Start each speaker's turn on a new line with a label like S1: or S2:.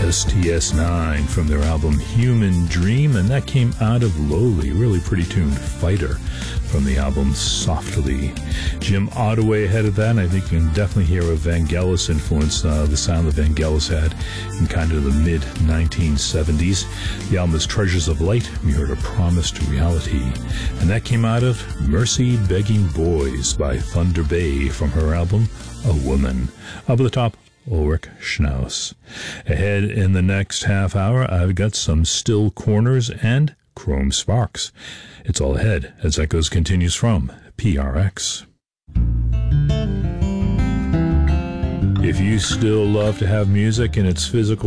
S1: STS9 from their album Human Dream, and that came out of Lowly, really pretty tuned Fighter from the album Softly. Jim Ottaway ahead of that, and I think you can definitely hear a Vangelis influence, the sound that Vangelis had in kind of the mid-1970s. The album is Treasures of Light. We heard A Promise to Reality, and that came out of Mercy Begging Boys by Thunder Bay from her album A Woman. Up at the top, Ulrich Schnauz. Ahead in the next half hour, I've got some Still Corners and Chrome Sparks. It's all ahead as Echoes continues from PRX. If you still love to have music in its physical